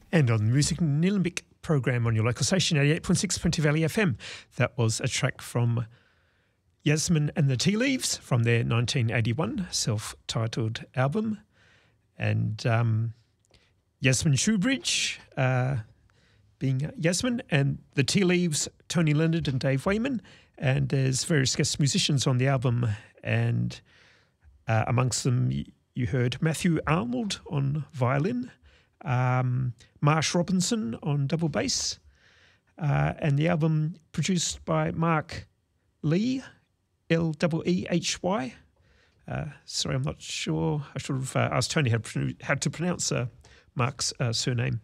And on the Music Nillumbik program on your local station, 88.6 Punty Valley FM, that was a track from Yasmin and the Tea Leaves from their 1981 self-titled album. And Yasmin Shoebridge being Yasmin, and the Tea Leaves, Tony Leonard and Dave Wayman. And there's various guest musicians on the album, and amongst them you heard Matthew Arnold on violin, Marsh Robinson on double bass, and the album produced by Mark Lee, Leehy. Sorry, I'm not sure. I should have asked Tony how to pronounce Mark's surname.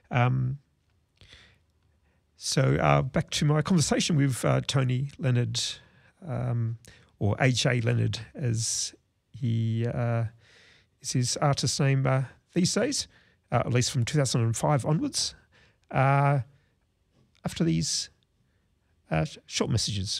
So back to my conversation with Tony Leonard, or AJ Leonard, as he is his artist name these days, at least from 2005 onwards. After these short messages.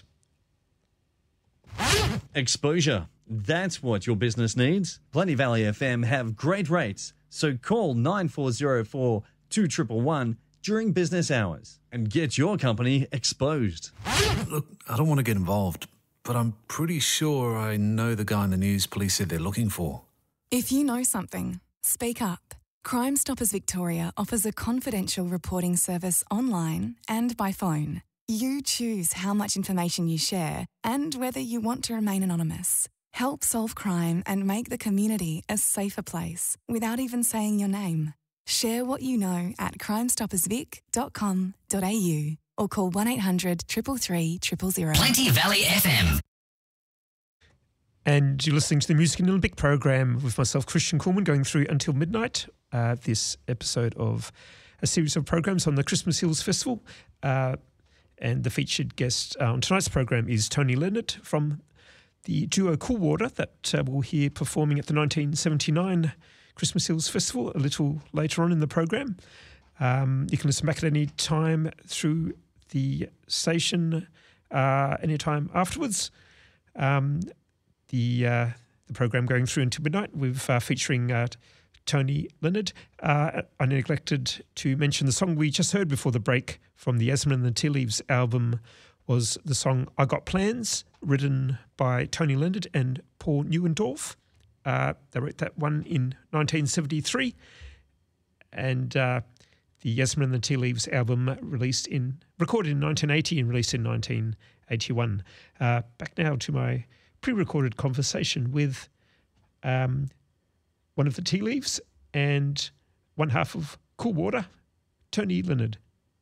Exposure. That's what your business needs. Plenty Valley FM have great rates, so call 9404 2111 during business hours and get your company exposed. Look, I don't want to get involved, but I'm pretty sure I know the guy in the news police said they're looking for. If you know something, speak up. Crime Stoppers Victoria offers a confidential reporting service online and by phone. You choose how much information you share and whether you want to remain anonymous. Help solve crime and make the community a safer place without even saying your name. Share what you know at crimestoppersvic.com.au or call 1800 333 000. Plenty Valley FM. And you're listening to the Music Nillumbik program with myself, Christian Coleman, going through until midnight. This episode of a series of programs on the Christmas Hills Festival. And the featured guest on tonight's program is Tony Leonard from the duo Cool Water that we'll hear performing at the 1979 Christmas Hills Festival a little later on in the program. You can listen back at any time through the station anytime afterwards. The program going through until midnight with featuring Tony Leonard. I neglected to mention the song we just heard before the break from the Yasmin and the Tea Leaves album was the song I Got Plans, written by Tony Leonard and Paul Neuendorf. They wrote that one in 1973, and the Yasmin and the Tea Leaves album recorded in 1980 and released in 1981. Back now to my pre-recorded conversation with one of the Tea Leaves and one half of Cool Water, Tony Leonard.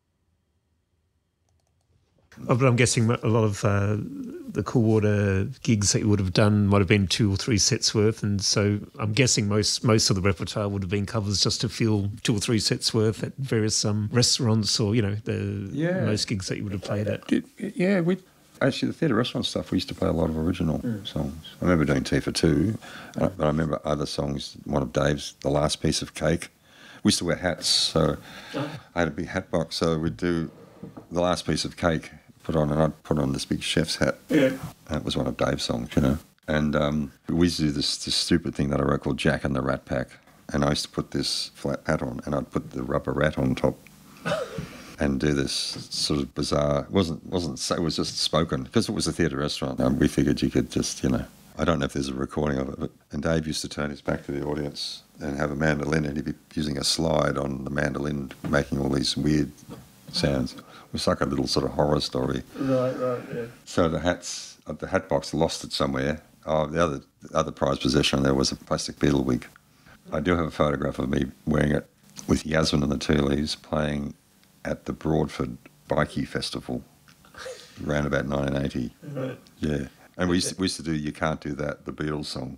Oh, but I'm guessing a lot of the Cool Water gigs that you would have done might have been 2 or 3 sets worth, and so I'm guessing most of the repertoire would have been covers just to fill 2 or 3 sets worth at various restaurants, or most gigs that you would have played at. Actually, the theatre restaurant stuff, we used to play a lot of original songs. I remember doing Tea for Two, but I remember other songs. One of Dave's, The Last Piece of Cake. We used to wear hats, so I had a big hat box, so we'd do The Last Piece of Cake. And I'd put on this big chef's hat. Yeah. And it was one of Dave's songs, And we used to do this stupid thing that I wrote called Jack and the Rat Pack. And I used to put this flat hat on, and I'd put the rubber rat on top, and do this sort of bizarre. It was just spoken because it was a theatre restaurant. We figured you could just, I don't know if there's a recording of it. And Dave used to turn his back to the audience and have a mandolin, and he'd be using a slide on the mandolin, making all these weird sounds. It was like a little sort of horror story. Right, yeah. So the hat box, lost it somewhere. Oh, the other prized possession there was a plastic beetle wig. I do have a photograph of me wearing it with Yasmin and the Tea Leaves playing at the Broadford Bikie Festival around about 1980. Right. Yeah. And we used to do You Can't Do That, the Beatles song.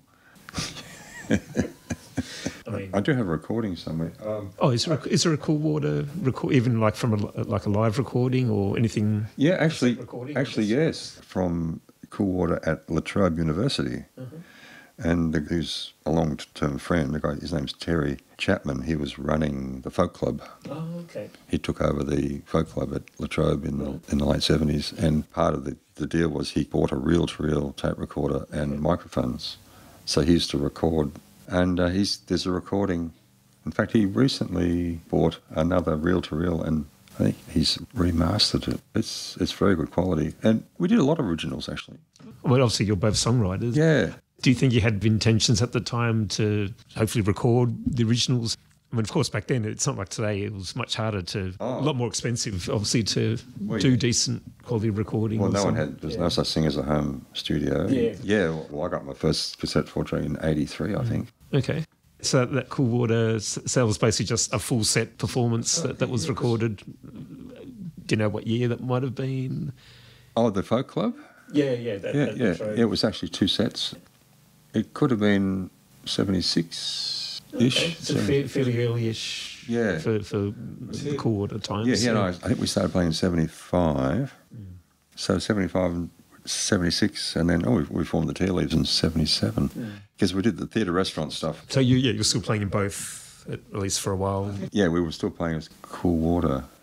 I do have a recording somewhere. Is there a Cool Water record, even like from a live recording or anything? Yeah, actually, yes, from Cool Water at La Trobe University. Uh-huh. And who's a long-term friend, the guy, his name's Terry Chapman. He was running the folk club. Oh, okay. He took over the folk club at La Trobe in the late 70s, and part of the deal was he bought a reel-to-reel tape recorder and microphones. So he used to record, and there's a recording In fact, he recently bought another reel-to-reel, and I think he's remastered it. It's very good quality. And we did a lot of originals, actually. Well, obviously, you're both songwriters. Yeah. Do you think you had intentions at the time to hopefully record the originals? I mean, of course, back then, it's not like today. It was much harder a lot more expensive, obviously, to do decent quality recording. Well, there's no such thing as a home studio. Yeah, well, I got my first cassette 4-track in 83, I think. Okay. So that Cool Water sale was basically just a full set performance that was recorded. Do you know what year that might have been? Oh, the Folk Club? Yeah. That's right. It was actually 2 sets. It could have been 76-ish. Okay. So fairly early-ish for the Cool Water times. I think we started playing in 75. So 75 and 76, and then we formed the Tea Leaves in 77 because we did the theatre restaurant stuff. So you're still playing in both, at least for a while? Yeah, we were still playing as Cool Water.